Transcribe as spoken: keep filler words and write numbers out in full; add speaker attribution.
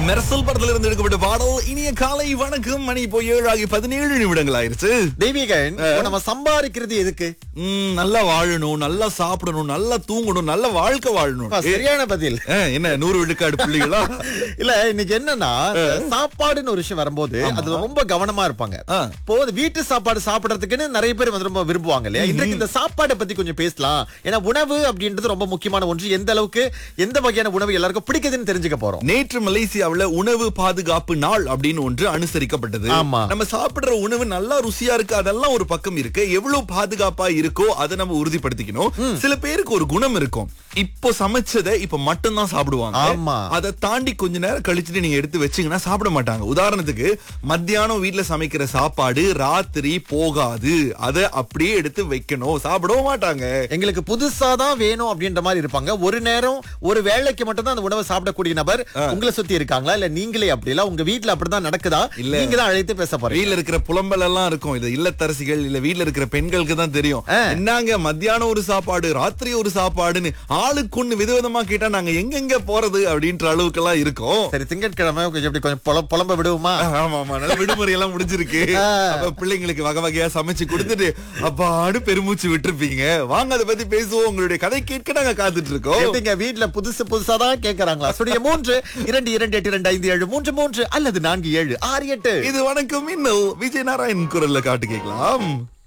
Speaker 1: மெர்சல் படத்துல இருந்து எடுக்கப்பட்ட பாடல். இனிய காலை வணக்கம். மணி இப்போ ஏழு ஆகி பதினேழு நிமிடங்கள் ஆயிருச்சு.
Speaker 2: தெய்வீகன், இப்ப நம்ம சம்பாதிக்கிறது எதுக்கு?
Speaker 1: ம், நல்லா வாழணும், நல்லா சாப்பிடணும், நல்லா தூங்கணும், நல்ல வாழ்க்கை வாழணும்.
Speaker 2: அப்பா, சரியான பதில்.
Speaker 1: அஹ், என்ன நூறு விழுக்காடு புள்ளிகளா?
Speaker 2: இல்ல, இன்னைக்கு என்னன்னா சாப்பாடுன்னு ஒரு விஷயம் வரும்போது அதுல ரொம்ப கவனமா இருப்பாங்க.
Speaker 1: ஆ.
Speaker 2: இப்போ வீட்டு சாப்பாடு சாப்பிடறதுக்குன்னு நிறைய பேர் வந்து ரொம்ப விரும்புவாங்க இல்லையா? இன்றைக்கு இந்த சாப்பாடை பத்தி கொஞ்சம் பேசலாம். ஏன்னா உணவு அப்படின்றது ரொம்ப முக்கியமான ஒன்று. எந்த அளவுக்கு எந்த வகையான உணவு எல்லாருக்கும் பிடிக்குதுன்னு தெரிஞ்சுக்க போறோம்.
Speaker 1: நேற்று மலேசியாவுல உணவு பாதுகாப்பு நாள் அப்படின்னு ஒன்று அனுசரிக்கப்பட்டது.
Speaker 2: ஆமா.
Speaker 1: நம்ம சாப்பிடுற உணவு நல்லா ருசியா இருக்கு, அதெல்லாம் ஒரு பக்கம் இருக்கு. எவ்வளவு பாதுகாப்பா இருக்கோ அதை நம்ம உறுதிப்படுத்திக்கணும். சில பேருக்கு ஒரு குணம் இருக்கும், இப்போ சமைச்சதை இப்ப மட்டும் தான் சாப்பிடுவாங்க.
Speaker 2: ஆமா.
Speaker 1: அதை தாண்டி கொஞ்ச நேரம் கழிச்சுட்டு நீங்க எடுத்து வச்சீங்கன்னா சாப்பிட மாட்டாங்க. உதாரணத்துக்கு மத்தியானம் வீட்டுல சமைக்கிற சாப்பாடு ராத்திரி போகாது, அதை அப்படியே எடுத்து வைக்கணும், சாப்பிடவும் மாட்டாங்க.
Speaker 2: எங்களுக்கு புதுசா தான் வேணும் அப்படின்ற மாதிரி இருப்பாங்க. ஒரு நேரம் ஒரு வேளைக்கு மட்டும் தான் அந்த உணவை சாப்பிடக்கூடிய நபர் உங்களை சுத்தி இருக்காங்களா? இல்ல நீங்களே அப்படி இல்ல உங்க வீட்டுல அப்படிதான் நடக்குதா?
Speaker 1: இல்ல,
Speaker 2: நீங்க தான் அழைத்து பேச போறீங்க.
Speaker 1: வீட்ல இருக்கிற புலம்பல் எல்லாம் இருக்கும். இது இல்லத்தரசிகள் இல்ல வீட்ல இருக்கிற பெண்களுக்கு தான் தெரியும். என்னங்க மத்தியானம் ஒரு சாப்பாடு ராத்திரி ஒரு சாப்பாடுன்னு ஆளுக்கு ஒண்ணு விதவிதமா கேட்டா நாங்க எங்கெங்க போறது அப்படின்ற அளவுக்கு எல்லாம் இருக்கும்.
Speaker 2: சரி, திங்கட்கிழமை கொஞ்சம் இப்படி கொஞ்சம் புல- புலம்ப விடுவோமா?
Speaker 1: ஆமா ஆமா, நல்ல விடுமுறை எல்லாம் முடிஞ்சிருக்கு. அப்ப பிள்ளைங்களுக்கு வகை வகையா சமைச்சு கொடுத்துட்டு அப்பாடு பெருமூச்சு விட்டுருப்பீங்க. வாங்க அதை பத்தி பேசுவோம். உங்களுடைய கதை கேட்க நாங்க காத்துட்டு இருக்கோம்.
Speaker 2: எப்படிங்க வீட்ல புதுசு புதுசா தான் கேக்குறாங்களா? சுடைய மூன்று இரண்டு இரண்டு எட்டு இரண்டு ஐந்து ஏழு மூன்று மூன்று அல்லது நான்கு ஏழு ஆறு எட்டு.
Speaker 1: இது வணக்கம் இன்னும் விஜய் நாராயண் குரல்ல காட்டு கேட்கலாம்.